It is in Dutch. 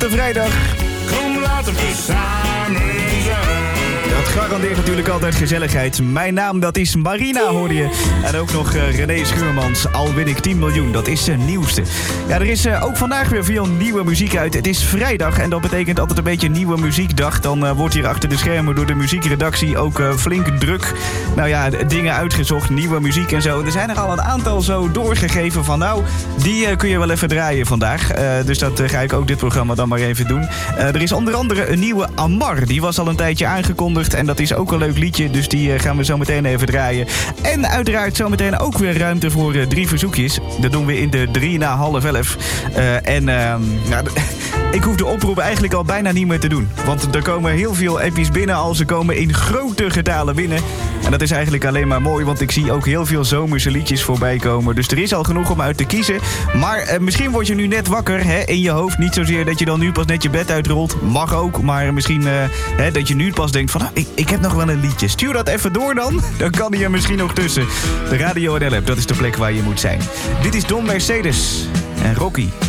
de vrijdag. Kom, laten we samen zijn. Dat garandeert natuurlijk altijd gezelligheid. Mijn naam, dat is Marina, hoorde je. En ook nog René Schuurmans, Al win ik 10 miljoen. Dat is zijn nieuwste. Ja, er is ook vandaag weer veel nieuwe muziek uit. Het is vrijdag en dat betekent altijd een beetje nieuwe muziekdag. Dan wordt hier achter de schermen door de muziekredactie ook flink druk. Nou ja, dingen uitgezocht, nieuwe muziek en zo. Er zijn er al een aantal zo doorgegeven van nou, die kun je wel even draaien vandaag. Dus dat ga ik ook dit programma dan maar even doen. Er is onder andere een nieuwe Amar. Die was al een tijdje aangekondigd. En dat is ook een leuk liedje, dus die gaan we zo meteen even draaien. En uiteraard zo meteen ook weer ruimte voor 3 verzoekjes. Dat doen we in de 3 na half 11. Ik hoef de oproep eigenlijk al bijna niet meer te doen. Want er komen heel veel appies binnen al. Ze komen in grote getalen binnen. En dat is eigenlijk alleen maar mooi, want ik zie ook heel veel zomerse liedjes voorbij komen. Dus er is al genoeg om uit te kiezen. Maar misschien word je nu net wakker in je hoofd. Niet zozeer dat je dan nu pas net je bed uitrolt. Mag ook, maar misschien dat je nu pas denkt van ik heb nog wel een liedje. Stuur dat even door dan. Dan kan hij er misschien nog tussen. De Radio NL app, dat is de plek waar je moet zijn. Dit is Don Mercedes en Rocky.